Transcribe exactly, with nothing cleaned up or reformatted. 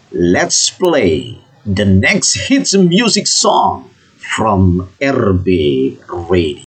Let's play the next hits music song from R B Radio.